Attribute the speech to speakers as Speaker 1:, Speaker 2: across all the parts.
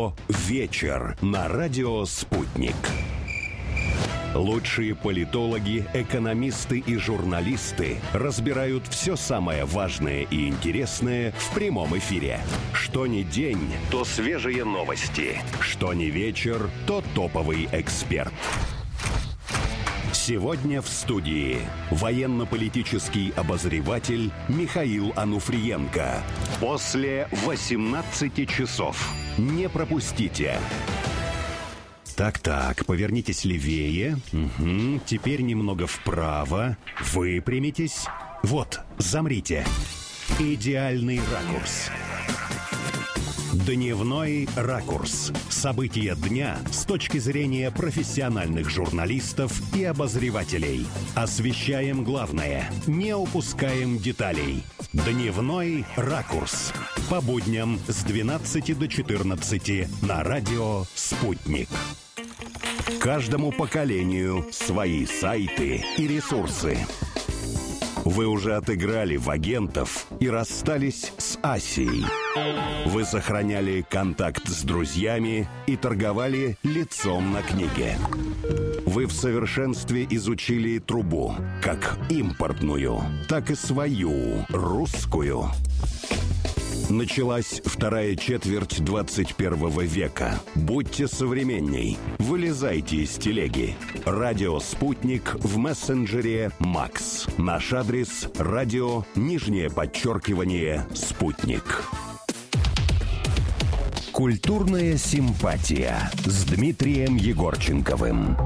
Speaker 1: Шоу «Вечер» на радио «Спутник». Лучшие политологи, экономисты и журналисты разбирают все самое важное и интересное в прямом эфире. Что ни день, то свежие новости. Что ни вечер, то топовый эксперт. Сегодня в студии военно-политический обозреватель Михаил Ануфриенко. После 18 часов. Не пропустите. Так, повернитесь левее. Угу. Теперь немного вправо. Выпрямитесь. Вот, замрите. Идеальный ракурс. Дневной ракурс. События дня с точки зрения профессиональных журналистов и обозревателей. Освещаем главное. Не упускаем деталей. Дневной ракурс. По будням с 12 до 14 на радио «Спутник». Каждому поколению свои сайты и ресурсы. Вы уже отыграли в агентов и расстались с Асией. Вы сохраняли контакт с друзьями и торговали лицом на книге. Вы в совершенстве изучили трубу, как импортную, так и свою, русскую. Началась вторая четверть 21 века. Будьте современней. Вылезайте из телеги. Радио «Спутник» в мессенджере «Макс». Наш адрес – радио, _«Спутник». Культурная симпатия с Дмитрием Егорченковым.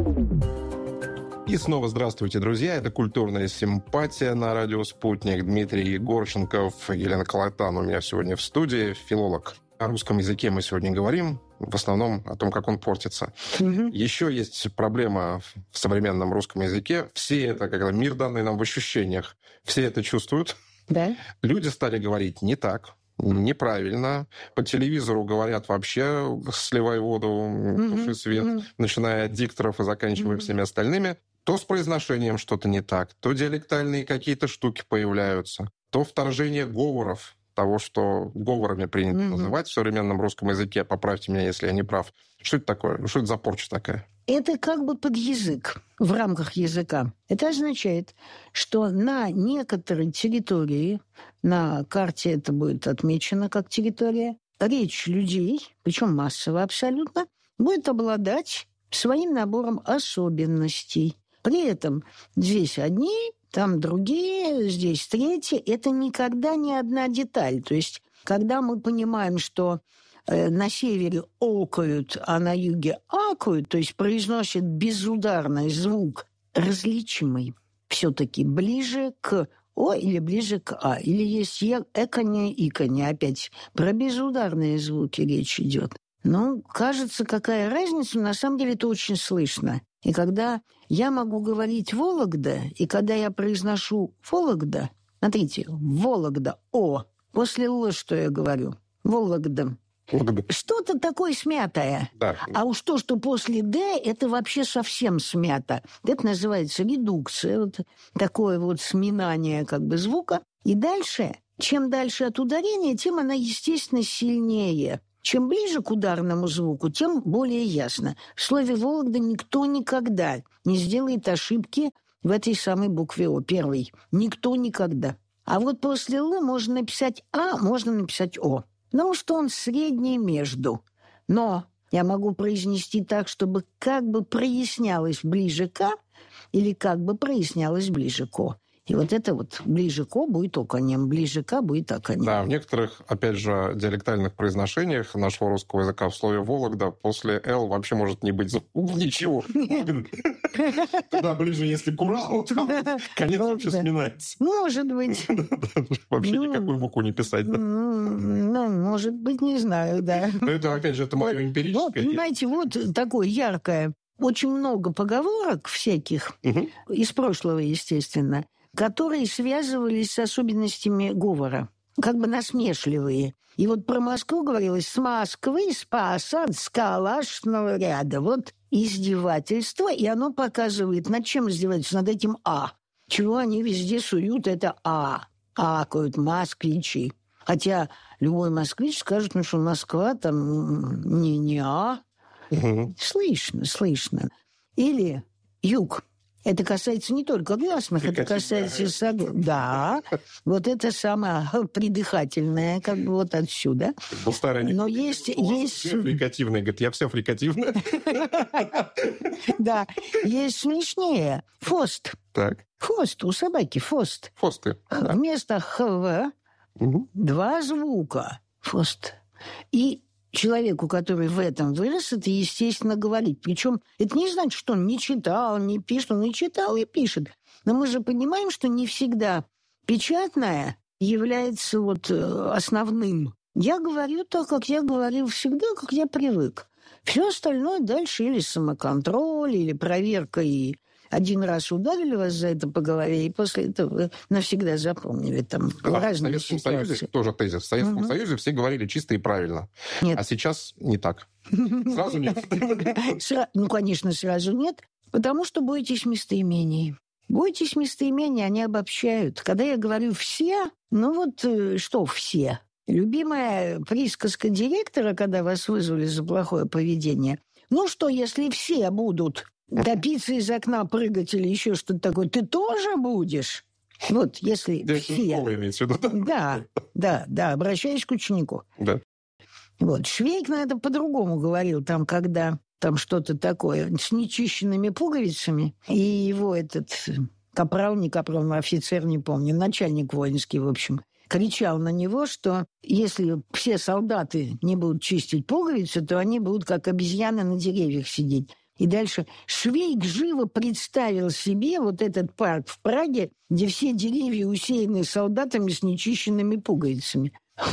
Speaker 2: И снова здравствуйте, друзья. Это «Культурная симпатия» на радио «Спутник». Дмитрий Егорченков, Елена Колотан у меня сегодня в студии, филолог. О русском языке мы сегодня говорим, в основном о том, как он портится. Еще есть проблема в современном русском языке. Все это, когда мир данный нам в ощущениях, все это чувствуют. Да. Люди стали говорить не так, неправильно. По телевизору говорят вообще «сливай воду, туши свет», начиная от дикторов и заканчивая всеми остальными. То с произношением что-то не так, то диалектальные какие-то штуки появляются, то вторжение говоров, того, что говорами принято называть в современном русском языке. Поправьте меня, если я не прав. Что это такое? Что это за порча такая?
Speaker 3: Это как бы под язык в рамках языка. Это означает, что на некоторой территории, на карте это будет отмечено как территория, речь людей, причем массово абсолютно, будет обладать своим набором особенностей. При этом здесь одни, там другие, здесь третьи. Это никогда не одна деталь. То есть, когда мы понимаем, что на севере окают, а на юге акают, то есть произносят безударный звук, различимый все-таки ближе к О или ближе к А. Или есть эканье, иканье. Опять про безударные звуки речь идет. Ну, кажется, какая разница, на самом деле это очень слышно. И когда я могу говорить «Вологда», и когда я произношу «Вологда», смотрите, «Вологда», «О», после «Л» что я говорю? «Вологда». Что-то такое смятое. Да. А уж то, что после «Д», это вообще совсем смято. Это называется редукция, вот такое вот сминание как бы звука. И дальше, чем дальше от ударения, тем она, естественно, сильнее. Чем ближе к ударному звуку, тем более ясно. В слове «Вологда» никто никогда не сделает ошибки в этой самой букве «О», первой. Никто никогда. А вот после «Л» можно написать «А», можно написать «О». Потому что он средний между. Но я могу произнести так, чтобы как бы прояснялось ближе к «А» или как бы прояснялось ближе к «О». И вот это вот ближе к «О» будет оконем, ближе к «А» будет оконем.
Speaker 2: Да, в некоторых, опять же, диалектальных произношениях нашего русского языка в слове «Вологда» после «Л» вообще может не быть ничего. Туда ближе, если к Уралу, конец вообще сминается.
Speaker 3: Может быть.
Speaker 2: Вообще никакую букву не писать.
Speaker 3: Ну, может быть, не знаю, да.
Speaker 2: Но это, опять же, это мое эмпирическое.
Speaker 3: Понимаете, вот такое яркое. Очень много поговорок всяких, из прошлого, естественно, которые связывались с особенностями говора, как бы насмешливые. И вот про Москву говорилось «с Москвы, с посад, с калашного ряда». Вот издевательство, и оно показывает, над чем издевательство? Над этим «а». Чего они везде суют, это «а». Акают москвичи. Хотя любой москвич скажет, ну что Москва там не-не-а. Слышно. Или юг. Это касается не только гласных, это касается... Да, вот это самое придыхательное, как бы вот отсюда. Но есть...
Speaker 2: Фрикативное, говорит, я все фрикативное.
Speaker 3: Да, есть смешнее. Фост.
Speaker 2: Так.
Speaker 3: Хвост, у собаки хвост.
Speaker 2: Фосты.
Speaker 3: Вместо «хв» два звука. Фост. И человеку, который в этом вырос, это, естественно, говорить. Причем это не значит, что он не читал, не пишет. Он и читал, и пишет. Но мы же понимаем, что не всегда печатное является вот основным. Я говорю так, как я говорил всегда, как я привык. Все остальное дальше или самоконтроль, или проверка, и один раз ударили вас за это по голове, и после этого навсегда запомнили там разные ситуации.
Speaker 2: В Советском Союзе тоже тезис. В Советском Союзе все говорили чисто и правильно.
Speaker 3: Нет.
Speaker 2: А сейчас не так. Сразу нет.
Speaker 3: Ну, конечно, сразу нет, потому что бойтесь местоимений. Бойтесь местоимений, они обобщают. Когда я говорю «все», ну вот что «все»? Любимая присказка директора, когда вас вызвали за плохое поведение. Ну что, если все будут топиться из окна, прыгать или еще что-то такое, ты тоже будешь? Вот, если все... Да, обращаясь к ученику.
Speaker 2: Да.
Speaker 3: Вот, Швейк на это по-другому говорил, там, когда там что-то такое с нечищенными пуговицами, и его этот капрал, не капрал, офицер, не помню, начальник воинский, в общем, кричал на него, что если все солдаты не будут чистить пуговицы, то они будут как обезьяны на деревьях сидеть. И дальше Швейк живо представил себе вот этот парк в Праге, где все деревья усеяны солдатами с нечищенными пуговицами.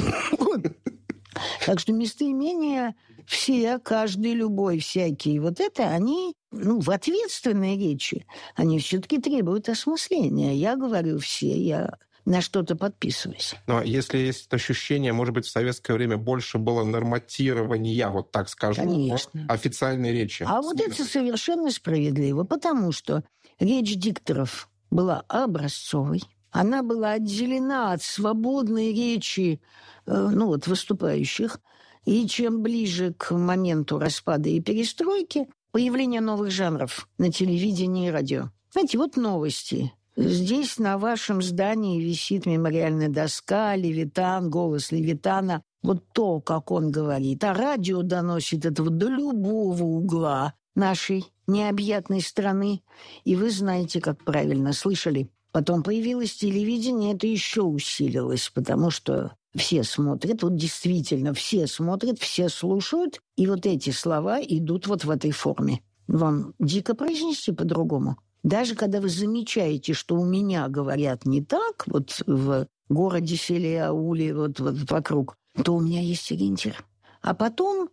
Speaker 3: Так что местоимения все, каждый, любой, всякий, вот это, они, в ответственной речи, они все-таки требуют осмысления. Я говорю все, я на что-то подписываюсь.
Speaker 2: Но если есть ощущение, может быть, в советское время больше было норматирования, вот так скажу, официальной речи.
Speaker 3: А вот это совершенно справедливо, потому что речь дикторов была образцовой, она была отделена от свободной речи выступающих, и чем ближе к моменту распада и перестройки, появление новых жанров на телевидении и радио. Знаете, вот новости. Здесь на вашем здании висит мемориальная доска, Левитан, голос Левитана. Вот то, как он говорит. А радио доносит это до любого угла нашей необъятной страны. И вы знаете, как правильно слышали. Потом появилось телевидение, это еще усилилось, потому что все смотрят, вот действительно все смотрят, все слушают, и вот эти слова идут вот в этой форме. Вам дико произнести по-другому? Даже когда вы замечаете, что у меня говорят не так, вот в городе, селе, ауле, вот вокруг, то у меня есть ориентир. А потом,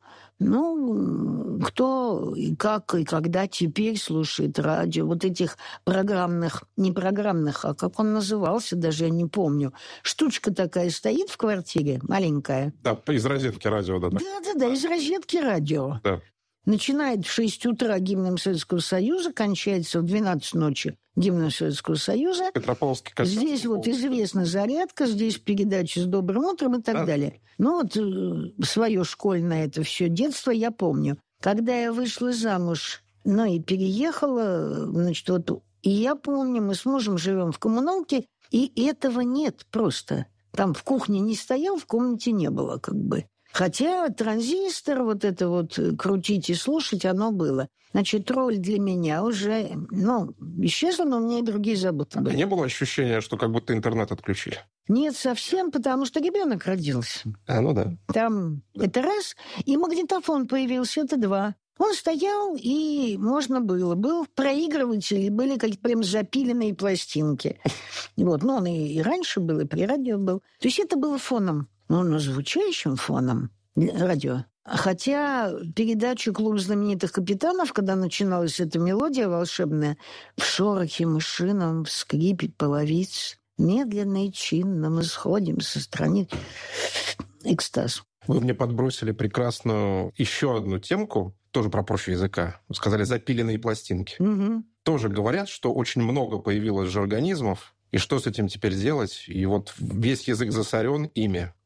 Speaker 3: кто и как и когда теперь слушает радио, вот этих программных, не программных, а как он назывался, даже я не помню. Штучка такая стоит в квартире, маленькая.
Speaker 2: Да, из розетки радио. Да,
Speaker 3: из розетки радио.
Speaker 2: Да.
Speaker 3: Начинает в 6 утра гимном Советского Союза, кончается в 12 ночи гимном Советского Союза.
Speaker 2: Петропавловский косяк.
Speaker 3: Здесь вот известна зарядка, здесь передачи с добрым утром и так далее. Свое школьное это все детство я помню. Когда я вышла замуж, и переехала, и я помню, мы с мужем живем в коммуналке, и этого нет просто. Там в кухне не стоял, в комнате не было как бы. Хотя транзистор, вот это вот крутить и слушать, оно было. Значит, роль для меня уже, исчезла, но у меня и другие заботы были.
Speaker 2: Не было ощущения, что как будто интернет отключили?
Speaker 3: Нет, совсем, потому что ребенок родился.
Speaker 2: Да.
Speaker 3: Там это раз, и магнитофон появился, это два. Он стоял, и можно было. Был проигрыватель, и были какие-то прям запиленные пластинки. Он и раньше был, и при радио был. То есть это было фоном. Звучащим фоном радио. Хотя передачу «Клуб знаменитых капитанов», когда начиналась эта мелодия волшебная, в шорохе мышином, в скрипе половиц, медленно и чинно мы сходим со страниц. Экстаз.
Speaker 2: Вы мне подбросили прекрасную еще одну темку, тоже про профиль языка. Сказали «запиленные пластинки».
Speaker 3: Угу.
Speaker 2: Тоже говорят, что очень много появилось жаргонизмов, и что с этим теперь делать? И вот весь язык засорен ими.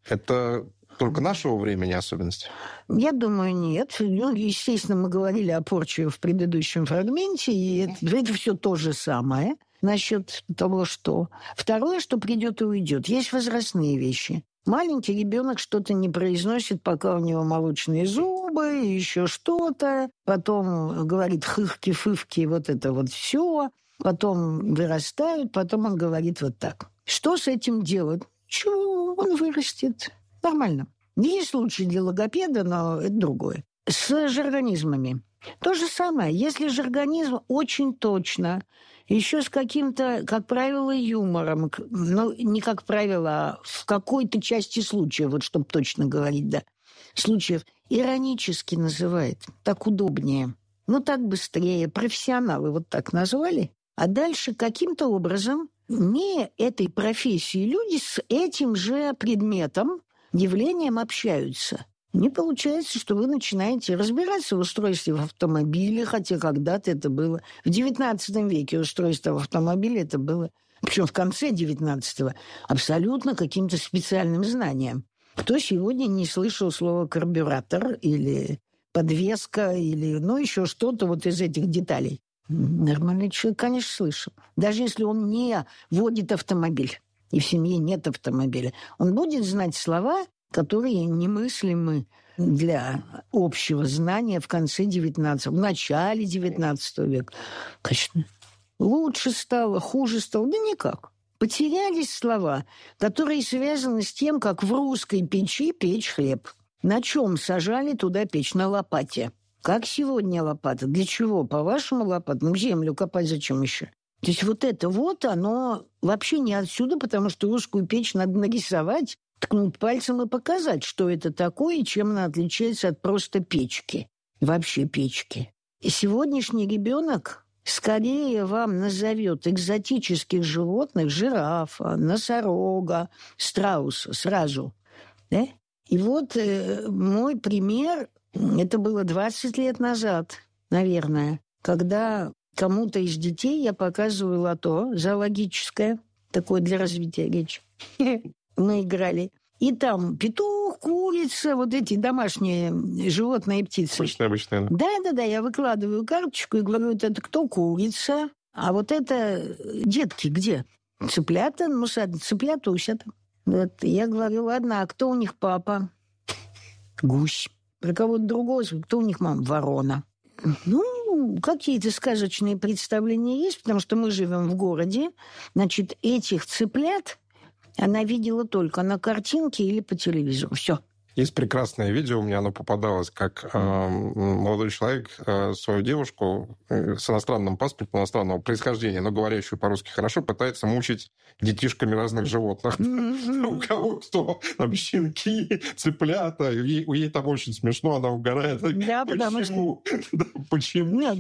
Speaker 2: Это только нашего времени особенность?
Speaker 3: Я думаю, нет. Ну, естественно, мы говорили о порче в предыдущем фрагменте, и это все то же самое насчет того, что... Второе, что придет и уйдет. Есть возрастные вещи. Маленький ребенок что-то не произносит, пока у него молочные зубы, еще что-то. Потом говорит хыхки-фывки, вот это вот все. Потом вырастают, потом он говорит вот так. Что с этим делать? Чего? Он вырастет. Нормально. Есть случаи для логопеда, но это другое. С жаргонизмами. То же самое. Если жаргонизм очень точно, еще с каким-то, как правило, юмором, ну, не как правило, а в какой-то части случая, вот чтобы точно говорить, да, случаев, иронически называет, так удобнее. Ну, так быстрее. Профессионалы вот так назвали. А дальше каким-то образом не этой профессии люди с этим же предметом, явлением общаются. Не получается, что вы начинаете разбираться в устройстве в автомобиле, хотя когда-то это было. В XIX веке устройство в автомобиле это было, причем в конце XIX, абсолютно каким-то специальным знанием. Кто сегодня не слышал слова карбюратор или подвеска, или ну еще что-то вот из этих деталей? Нормальный человек, конечно, слышал. Даже если он не водит автомобиль, и в семье нет автомобиля, он будет знать слова, которые немыслимы для общего знания в конце XIX, в начале XIX века. Конечно, лучше стало, хуже стало? Да никак. Потерялись слова, которые связаны с тем, как в русской печи печь хлеб. На чем сажали туда печь? На лопате. Как сегодня лопата? Для чего? По-вашему лопата? Землю копать зачем еще? То есть вот это вот, оно вообще не отсюда, потому что русскую печь надо нарисовать, ткнуть пальцем и показать, что это такое и чем она отличается от просто печки. Вообще печки. И сегодняшний ребенок скорее вам назовет экзотических животных, жирафа, носорога, страуса сразу. Да? И вот мой пример, это было 20 лет назад, наверное, когда кому-то из детей я показываю лото зоологическое, такое для развития речи. Мы играли. И там петух, курица, вот эти домашние животные и птицы.
Speaker 2: Обычные.
Speaker 3: Да, я выкладываю карточку и говорю, вот это кто курица, а вот это детки где? Цыплята, ну, цыплята усята. Вот, я говорю, ладно, а кто у них папа? Гусь. Про кого-то другого, кто у них мама? Ворона. Ну, какие-то сказочные представления есть, потому что мы живем в городе. Значит, этих цыплят она видела только на картинке или по телевизору. Все.
Speaker 2: Есть прекрасное видео, у меня оно попадалось, как молодой человек свою девушку с иностранным паспортом, иностранного происхождения, но говорящую по-русски хорошо, пытается мучить детишками разных животных. У кого кто, там, щенки, цыплята. Ей там очень смешно, она угорает.
Speaker 3: Да, потому что...
Speaker 2: Почему?
Speaker 3: Нет,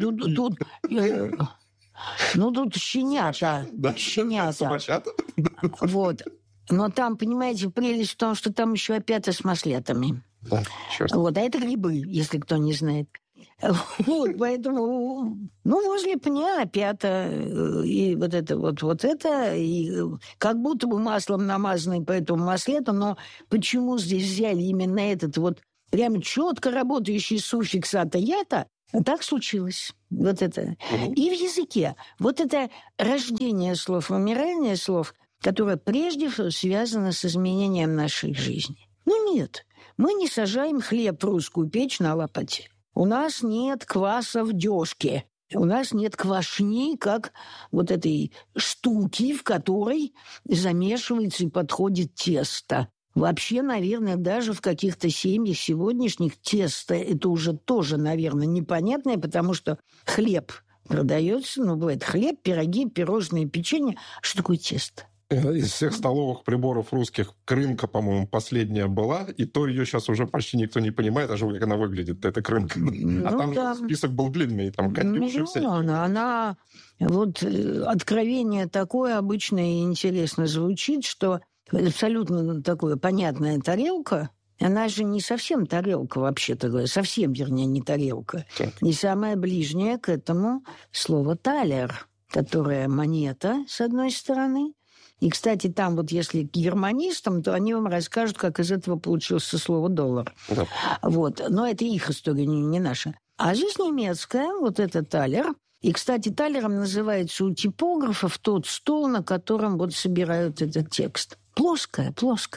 Speaker 3: тут щенята.
Speaker 2: Да,
Speaker 3: щенята. Вот. Но там, понимаете, прелесть в том, что там еще опята с маслятами.
Speaker 2: Да, черт.
Speaker 3: Вот, а это грибы, если кто не знает. Вот, поэтому, ну, возле пня опята, и вот это, и как будто бы маслом намазанный по этому маслету, но почему здесь взяли именно этот вот прям четко работающий суффикс ата-ята, так случилось. Вот это. И в языке. Вот это рождение слов, вымирание слов, которое прежде всего связано с изменением нашей жизни. Ну нет, мы не сажаем хлеб в русскую печь на лопате. У нас нет кваса в дёшке. У нас нет квашни, как вот этой штуки, в которой замешивается и подходит тесто. Вообще, наверное, даже в каких-то семьях сегодняшних тесто это уже тоже, наверное, непонятное, потому что хлеб продается, ну, бывает хлеб, пироги, пирожные, печенье. Что такое тесто?
Speaker 2: Из всех столовых приборов русских крынка, по-моему, последняя была, и то ее сейчас уже почти никто не понимает, даже как она выглядит, эта крынка. Ну, а там да. Список был длинный, там Катюша всякие.
Speaker 3: Она, вот, откровение такое обычно и интересно звучит, что абсолютно такое понятная тарелка, она же не совсем тарелка, вообще-то говоря, совсем, вернее, не тарелка. Так. И самое ближнее к этому слово «талер», которое монета, с одной стороны, И, кстати, там вот если к германистам, то они вам расскажут, как из этого получился слово «доллар».
Speaker 2: Да.
Speaker 3: Вот. Но это их история, не наша. А жизнь немецкая, вот это талер. И, кстати, талером называется у типографов тот стол, на котором вот собирают этот текст. Плоская.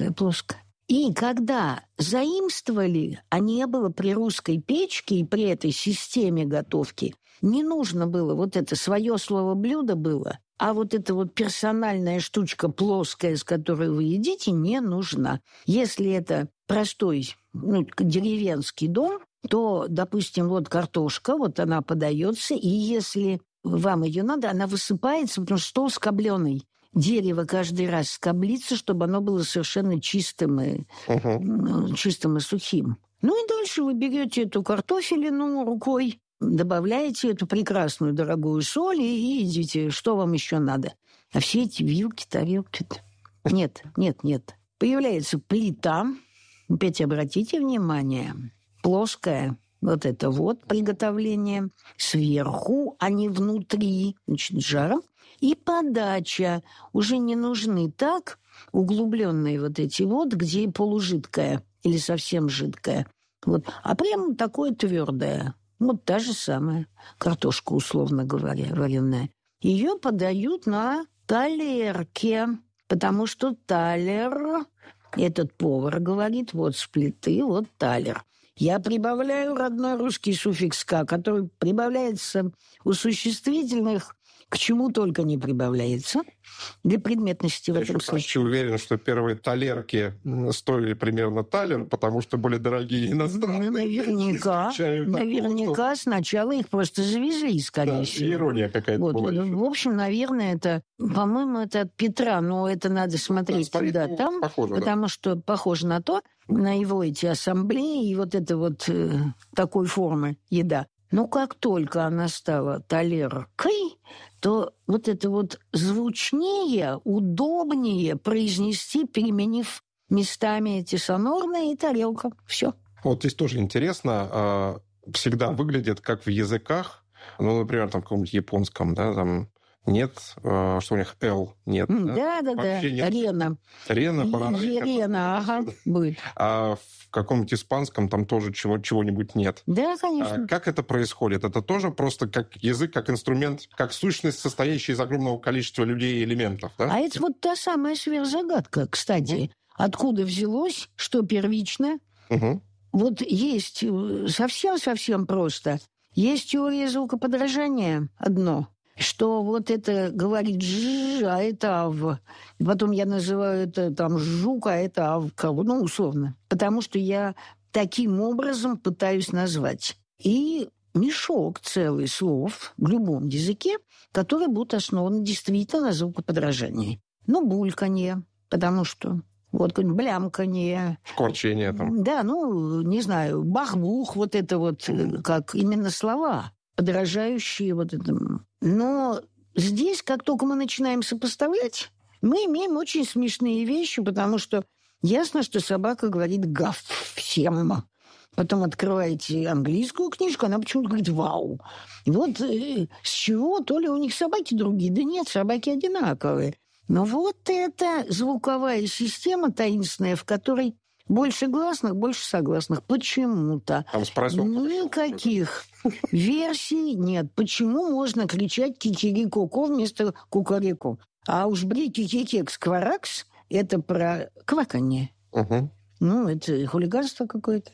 Speaker 3: И когда заимствовали, а не было при русской печке и при этой системе готовки, не нужно было вот это свое слово блюдо было, а вот эта вот персональная штучка плоская, с которой вы едите, не нужна. Если это простой, деревенский дом, то, допустим, вот картошка, вот она подается, и если вам ее надо, она высыпается, потому что стол скобленый. Дерево каждый раз скоблится, чтобы оно было совершенно чистым и сухим. Ну и дальше вы берете эту картофелину рукой, добавляете эту прекрасную дорогую соль и едите, что вам еще надо. А все эти вилки, тарелки... Нет. Появляется плита, опять обратите внимание, плоская, вот это вот приготовление, сверху, а не внутри, значит, жаром. И подача. Уже не нужны так углубленные вот эти вот, где полужидкая или совсем жидкая. Вот. А прямо такое твердое. Вот та же самая картошка, условно говоря, вареная. Ее подают на талерке, потому что талер, этот повар говорит, вот с плиты, вот талер. Я прибавляю родной русский суффикс «ка», который прибавляется у существительных, к чему только не прибавляется, для предметности в этом случае.
Speaker 2: Я уверен, что первые талерки стоили примерно талер, потому что были дорогие иностранные.
Speaker 3: Наверняка сначала их просто завезли, скорее всего.
Speaker 2: Ирония какая-то была.
Speaker 3: В общем, наверное, это, по-моему, это от Петра, но это надо смотреть куда там, потому что похоже на то, на его эти ассамблеи и вот это вот такой формы еда. Но как только она стала талеркой, то вот это вот звучнее, удобнее произнести, переменив местами эти сонорные и тарелка. Все.
Speaker 2: Вот здесь тоже интересно, всегда выглядит как в языках, например, там в каком-нибудь японском, да, там нет, что у них «л» нет.
Speaker 3: Да.
Speaker 2: Рена.
Speaker 3: Рена, ага, будет.
Speaker 2: А в каком-нибудь испанском там тоже чего-нибудь нет.
Speaker 3: Да, конечно.
Speaker 2: Как это происходит? Это тоже просто как язык, как инструмент, как сущность, состоящая из огромного количества людей и элементов, да?
Speaker 3: А это вот та самая сверхзагадка, кстати. Откуда взялось, что первично? Вот есть совсем просто. Есть теория звукоподражания одно, что вот это говорит «ж», а это «ав». И потом я называю это там «жук», а это «авка», условно. Потому что я таким образом пытаюсь назвать. И мешок целый слов в любом языке, которые будут основаны действительно на звукоподражании. Бульканье, потому что... Вот какое-нибудь блямканье.
Speaker 2: Шкварчение там.
Speaker 3: Да, не знаю, бах-бух, вот это вот, как именно слова, подражающие вот этому. Но здесь, как только мы начинаем сопоставлять, мы имеем очень смешные вещи, потому что ясно, что собака говорит «гав» всем. Потом открываете английскую книжку, она почему-то говорит «вау». И вот с чего? То ли у них собаки другие? Да нет, собаки одинаковые. Но вот эта звуковая система таинственная, в которой больше гласных, больше согласных. Почему-то. Никаких версий нет. Почему можно кричать кикирико вместо кукареку? А уж брики-кикекс-кваракс – это про кваканье. Это хулиганство какое-то.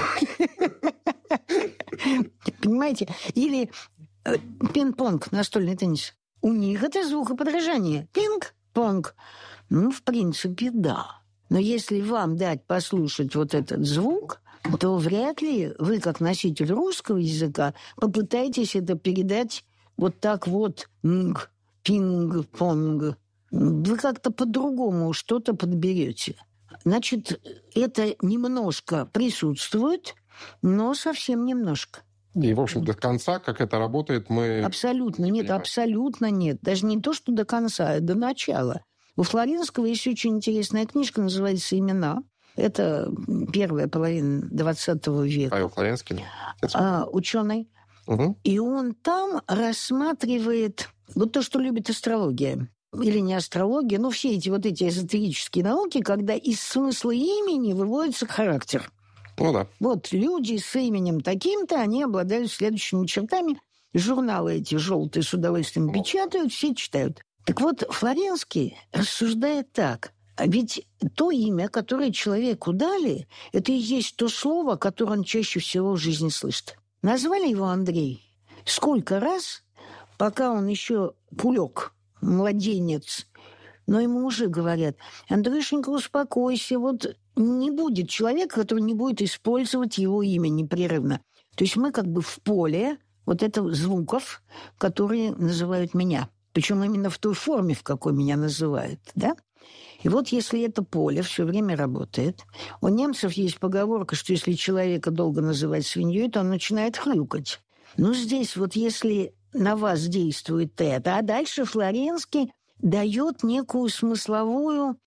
Speaker 3: Понимаете? Или пинг-понг, настольный теннис. У них это звукоподражание. Пинг-понг. В принципе, да. Но если вам дать послушать вот этот звук, то вряд ли вы, как носитель русского языка, попытаетесь это передать вот так вот. Пинг-понг. Вы как-то по-другому что-то подберете. Значит, это немножко присутствует, но совсем немножко.
Speaker 2: И, в общем, до конца, как это работает, мы...
Speaker 3: Абсолютно нет, абсолютно нет. Даже не то, что до конца, а до начала. У Флоренского есть очень интересная книжка, называется «Имена». Это первая половина 20 века.
Speaker 2: Павел Флоренский?
Speaker 3: Ученый. И он там рассматривает вот то, что любит астрология. или не астрология, но все эти эзотерические науки, когда из смысла имени выводится характер.
Speaker 2: Ну да.
Speaker 3: Вот люди с именем таким-то, они обладают следующими чертами. Журналы эти желтые с удовольствием печатают, все читают. Так вот, Флоренский рассуждает так. А ведь то имя, которое человеку дали, это и есть то слово, которое он чаще всего в жизни слышит. Назвали его Андрей. Сколько раз, пока он еще кулек, младенец, но ему уже говорят: Андрюшенька, успокойся, вот не будет человека, который не будет использовать его имя непрерывно. То есть мы как бы в поле вот этого звуков, которые называют меня. Причем именно в той форме, в какой меня называют, да? И вот если это поле все время работает, у немцев есть поговорка, что если человека долго называть свиньей, то он начинает хрюкать. Ну, здесь вот если на вас действует это, а дальше Флоренский дает некую смысловую,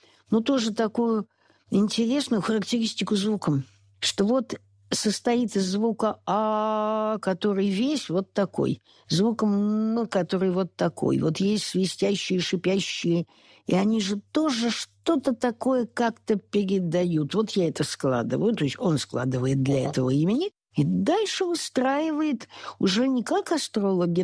Speaker 3: тоже такую интересную характеристику звуком, что вот состоит из звука «а», который весь вот такой, звуком «м», который вот такой. Вот есть свистящие, шипящие, и они же тоже что-то такое как-то передают. Вот я это складываю, то есть он складывает для этого имени, и дальше устраивает уже не как астрологи,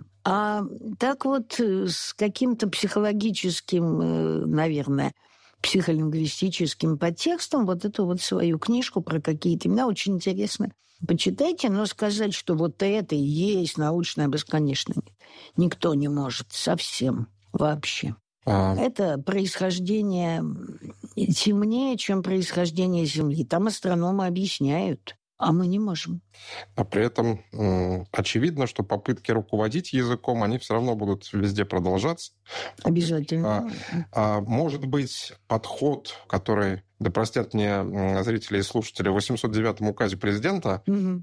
Speaker 3: а так вот с каким-то психологическим, наверное, психолингвистическим подтекстом вот эту вот свою книжку про какие-то имена. Очень интересно. Почитайте, но сказать, что вот это и есть научное бесконечно, никто не может совсем вообще. Это происхождение темнее, чем происхождение Земли. Там астрономы объясняют, а мы не можем.
Speaker 2: А при этом очевидно, что попытки руководить языком, они все равно будут везде продолжаться.
Speaker 3: Обязательно.
Speaker 2: Может быть, подход, который, да простят мне зрители и слушатели, в 809-м указе президента,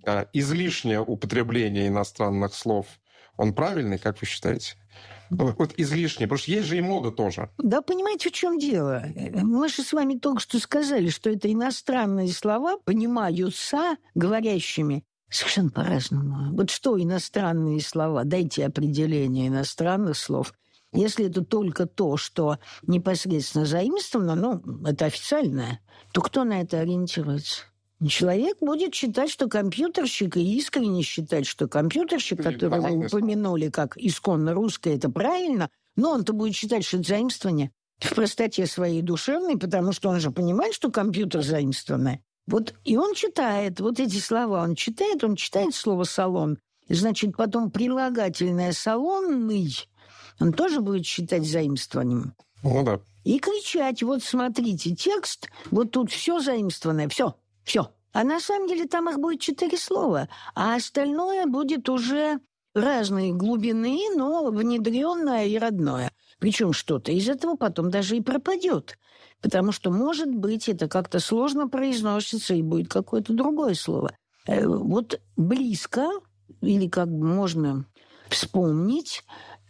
Speaker 2: излишнее употребление иностранных слов, он правильный, как вы считаете? Вот излишне, потому что есть же и мода тоже. Да,
Speaker 3: понимаете, в чем дело? Мы же с вами только что сказали, что это иностранные слова понимаются говорящими совершенно по-разному. Вот что иностранные слова? Дайте определение иностранных слов. Если это только то, что непосредственно заимствовано, это официальное, то кто на это ориентируется? Человек будет считать, что компьютерщик, и искренне считать, что компьютерщик, которого вы упомянули как исконно русское, это правильно, но он-то будет считать, что это заимствование в простоте своей душевной, потому что он же понимает, что компьютер заимствованное. Вот и он читает вот эти слова, он читает слово «салон», значит, потом прилагательное «салонный» он тоже будет считать заимствованием.
Speaker 2: Ну да.
Speaker 3: И кричать: вот смотрите, текст, вот тут все заимствованное, все. А на самом деле там их будет 4 слова, а остальное будет уже разной глубины, но внедренное и родное. Причем что-то из этого потом даже и пропадет. Потому что, может быть, это как-то сложно произносится, и будет какое-то другое слово. Вот близко, или как можно вспомнить,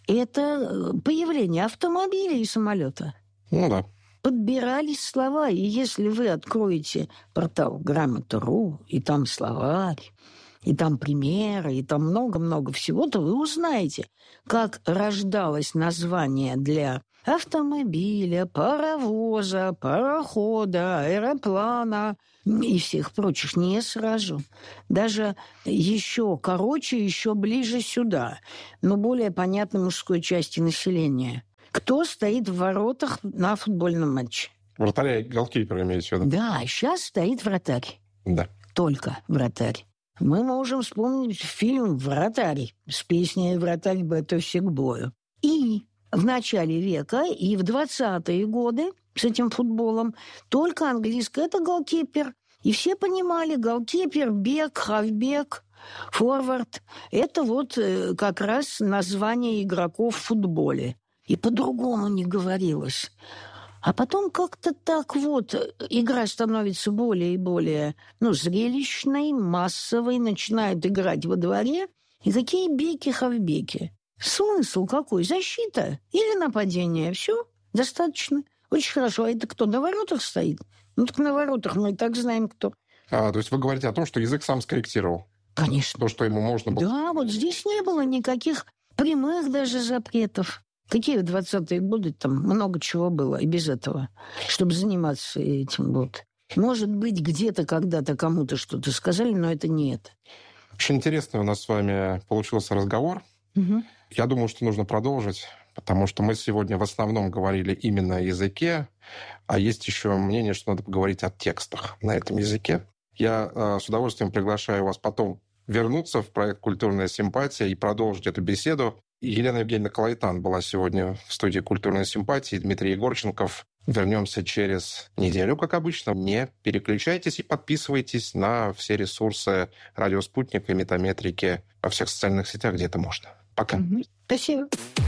Speaker 3: это появление автомобиля и самолета.
Speaker 2: Ну да.
Speaker 3: Подбирались слова, и если вы откроете портал Грамота.ру, и там словарь, и там примеры, и там много-много всего, то вы узнаете, как рождалось название для автомобиля, паровоза, парохода, аэроплана и всех прочих не сразу. Даже еще короче, еще ближе сюда, но более понятной мужской части населения. Кто стоит в воротах на футбольном матче?
Speaker 2: Вратарь, голкипер имеете в виду?
Speaker 3: Да, сейчас стоит вратарь.
Speaker 2: Да.
Speaker 3: Только вратарь. Мы можем вспомнить фильм «Вратарь» с песней «Вратарь готовься к бою». И в начале века, и в 20-е годы с этим футболом только английское – это голкипер. И все понимали, голкипер, бек, хавбек, форвард – это вот как раз название игроков в футболе. И по-другому не говорилось. А потом как-то так вот игра становится более и более зрелищной, массовой, начинают играть во дворе. И какие беки, хавбеки? Смысл какой? Защита или нападение? Все, достаточно. Очень хорошо. А это кто, на воротах стоит? Так на воротах мы и так знаем, кто.
Speaker 2: То есть вы говорите о том, что язык сам скорректировал?
Speaker 3: Конечно.
Speaker 2: То, что ему можно было...
Speaker 3: Да, вот здесь не было никаких прямых даже запретов. Какие 20-е годы, там много чего было и без этого, чтобы заниматься этим. Вот. Может быть, где-то когда-то кому-то что-то сказали, но это не это.
Speaker 2: Очень интересный у нас с вами получился разговор.
Speaker 3: Угу.
Speaker 2: Я думаю, что нужно продолжить, потому что мы сегодня в основном говорили именно о языке, а есть еще мнение, что надо поговорить о текстах на этом языке. Я с удовольствием приглашаю вас потом вернуться в проект «Культурная симпатия» и продолжить эту беседу. Елена Евгеньевна Калайтан была сегодня в студии «Культурной симпатии», Дмитрий Егорченков. Вернемся через неделю, как обычно. Не переключайтесь и подписывайтесь на все ресурсы «Радио Спутник» и «Метаметрики» во всех социальных сетях, где это можно. Пока.
Speaker 3: Спасибо.